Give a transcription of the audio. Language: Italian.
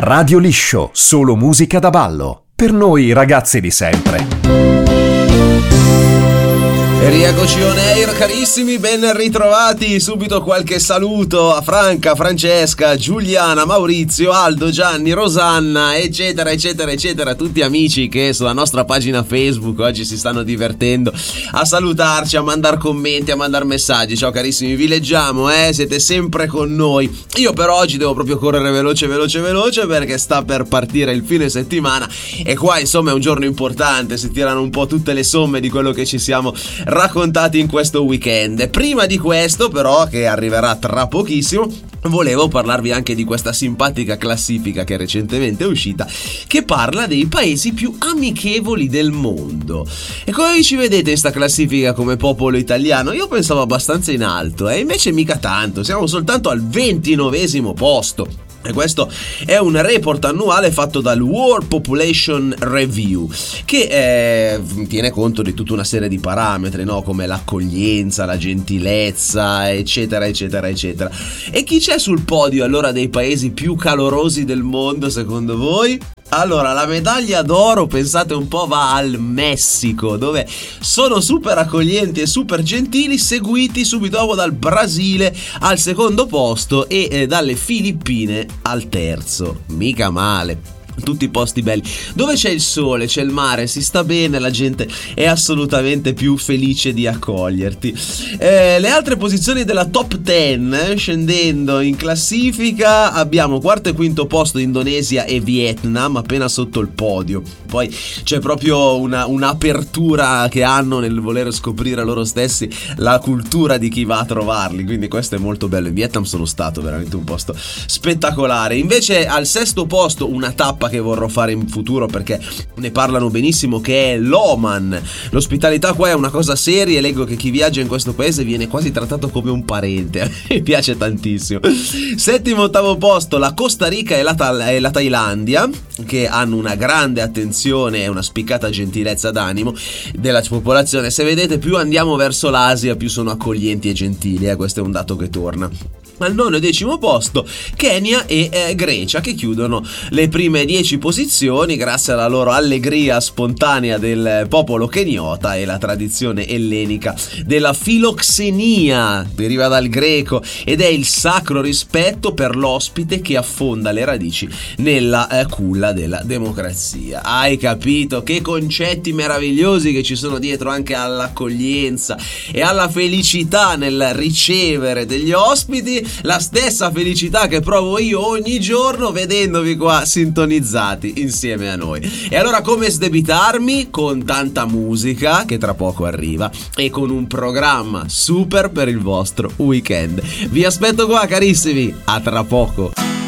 Radio Liscio, solo musica da ballo. Per noi ragazzi di sempre. E rieccoci on air, carissimi, ben ritrovati. Subito qualche saluto a Franca, Francesca, Giuliana, Maurizio, Aldo, Gianni, Rosanna, eccetera, eccetera, eccetera. Tutti amici che sulla nostra pagina Facebook oggi si stanno divertendo a salutarci, a mandare commenti, a mandare messaggi. Ciao carissimi, vi leggiamo, siete sempre con noi. Io però oggi devo proprio correre veloce perché sta per partire il fine settimana e qua insomma è un giorno importante, si tirano un po' tutte le somme di quello che ci siamo raccontati in questo weekend. Prima di questo però, che arriverà tra pochissimo, volevo parlarvi anche di questa simpatica classifica che recentemente è uscita, che parla dei paesi più amichevoli del mondo. E come vi ci vedete in sta classifica come popolo italiano? Io pensavo abbastanza in alto, invece mica tanto, siamo soltanto al 29esimo posto. E questo è un report annuale fatto dal World Population Review, che tiene conto di tutta una serie di parametri, no? Come l'accoglienza, la gentilezza, eccetera, eccetera, eccetera. E chi c'è sul podio allora dei paesi più calorosi del mondo, secondo voi? Allora, la medaglia d'oro, pensate un po', va al Messico, dove sono super accoglienti e super gentili, seguiti subito dopo dal Brasile al secondo posto e dalle Filippine al terzo. Mica male. Tutti posti belli, dove c'è il sole, c'è il mare, si sta bene, la gente è assolutamente più felice di accoglierti. Le altre posizioni della top 10, scendendo in classifica, abbiamo quarto e quinto posto Indonesia e Vietnam, appena sotto il podio. Poi c'è proprio un'apertura che hanno nel voler scoprire loro stessi la cultura di chi va a trovarli, quindi questo è molto bello. In Vietnam sono stato, veramente un posto spettacolare. Invece al sesto posto una tappa che vorrò fare in futuro perché ne parlano benissimo, che è l'Oman. L'ospitalità qua è una cosa seria e leggo che chi viaggia in questo paese viene quasi trattato come un parente. Mi piace tantissimo. Settimo, ottavo posto la Costa Rica e la Thailandia, che hanno una grande attenzione e una spiccata gentilezza d'animo della popolazione. Se vedete, più andiamo verso l'Asia più sono accoglienti e gentili, questo è un dato che torna. Al nono e decimo posto Kenya e Grecia, che chiudono le prime 10 posizioni grazie alla loro allegria spontanea del popolo keniota e la tradizione ellenica della filoxenia, deriva dal greco ed è il sacro rispetto per l'ospite che affonda le radici nella culla della democrazia. Hai capito che concetti meravigliosi che ci sono dietro anche all'accoglienza e alla felicità nel ricevere degli ospiti, la stessa felicità che provo io ogni giorno vedendovi qua sintonizzati insieme a noi. E allora come sdebitarmi? Con tanta musica che tra poco arriva e con un programma super per il vostro weekend. Vi aspetto qua carissimi, a tra poco.